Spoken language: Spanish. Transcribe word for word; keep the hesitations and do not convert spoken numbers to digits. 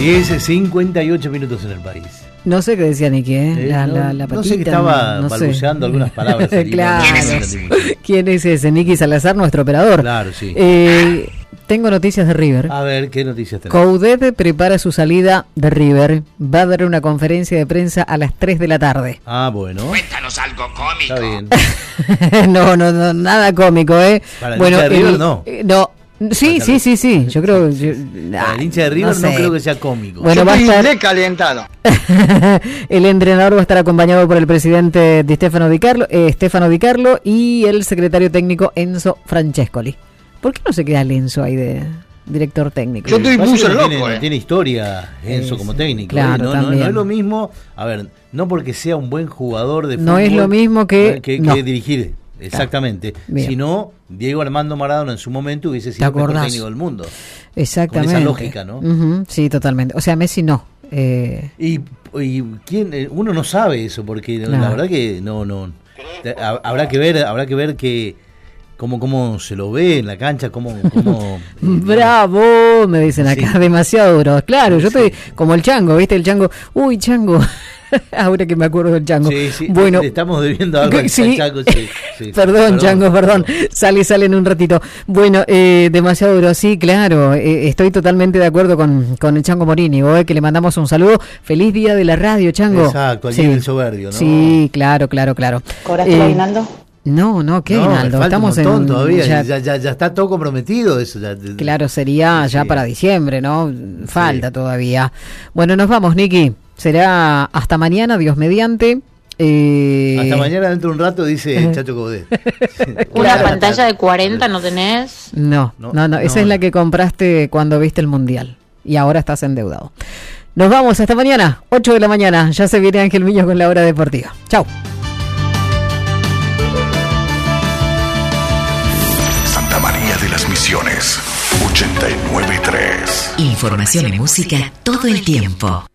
diez cincuenta y ocho minutos en el país. No sé qué decía Nicky, ¿eh? Eh, La, no, la, la patita, no sé que estaba no balbuceando sé. algunas palabras. Aquí, Claro. no, no, no, no, no. ¿Quién es ese? Nicky Salazar, nuestro operador. Claro, sí. Eh, tengo noticias de River. A ver, ¿qué noticias tenés? Coudet prepara su salida de River. Va a dar una conferencia de prensa a las tres de la tarde. Ah, bueno. Cuéntanos algo cómico. Está bien. no, no, no, nada cómico, ¿eh? Para el bueno, hincha de River, el- no. eh, No. Sí, sí, sí, sí. Yo creo. Yo, Para el hincha de River no, sé. creo que sea cómico. Bueno, va a estar. Recalentado. El entrenador va a estar acompañado por el presidente Di Stefano Di Carlo, eh, Stefano Di Carlo y el secretario técnico Enzo Francescoli. ¿Por qué no se queda el Enzo ahí de director técnico? Yo estoy Pasa muy que no loco, tiene, eh. no tiene historia Enzo Sí, como sí. técnico. Claro, ¿eh? no, no, también. no es lo mismo. A ver, no porque sea un buen jugador de fútbol. No es lo mismo que- que, no. que dirigir. Exactamente. Bien. Sino Diego Armando Maradona en su momento hubiese ¿Te sido el mejor acordás? técnico del mundo. Exactamente. Con esa lógica, ¿no? Ujú, sí, totalmente. O sea, Messi no. Eh, Y, y quién eh, uno no sabe eso porque la No. verdad que no no Te- ha- habrá que ver habrá que ver que cómo cómo se lo ve en la cancha cómo, cómo Bravo, me dicen acá, Sí. demasiado duro. Claro, yo Sí. estoy como el chango, ¿viste? El chango. Uy, chango. Ahora que me acuerdo del chango. Sí, sí, bueno, le estamos debiendo algo al Sí. Chaco, sí, sí. Perdón, Chango, perdón. Sale, sale en un ratito. Bueno, eh, demasiado duro, sí, claro. Eh, estoy totalmente de acuerdo con, con el Chango Morini, eh, que le mandamos un saludo. Feliz día de la radio, Chango. Exacto, allí Sí. en el soberbio, ¿no? Sí, claro, claro, claro. ¿Cobraste Eh, el aguinaldo? No, no, ¿qué No, me aguinaldo? falta Estamos un montón en. todavía, ya- ya, ya, ya está todo comprometido eso. Ya, Claro, sería Sí, ya sí. para diciembre, ¿no? Falta Sí. todavía. Bueno, nos vamos, Nicky. Será hasta mañana, Dios mediante. Eh, Hasta mañana dentro de un rato dice Chacho Coudet. ¿Una Claro. pantalla de cuarenta no tenés? No, No, no, no, esa no. es la que compraste cuando viste el Mundial. Y ahora estás endeudado. Nos vamos, hasta mañana, ocho de la mañana. Ya se viene Ángel Miño con la hora deportiva. Chau. Santa María de las Misiones, ochenta y nueve punto tres. Información y música todo el tiempo.